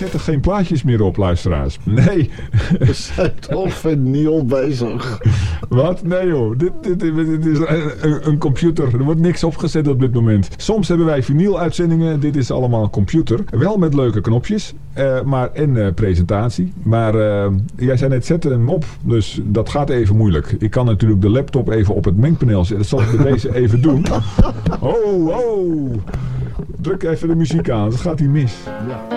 zet er geen plaatjes meer op, luisteraars. Nee. We zijn toch vinyl bezig. Wat? Nee joh, dit is een computer. Er wordt niks opgezet op dit moment. Soms hebben wij vinyl-uitzendingen. Dit is allemaal een computer. Wel met leuke knopjes. En presentatie. Maar jij zei net, zet hem op. Dus dat gaat even moeilijk. Ik kan natuurlijk de laptop even op het mengpaneel zetten. Dat zal ik bij deze even doen. Oh. Druk even de muziek aan. Dat gaat hier mis. Ja.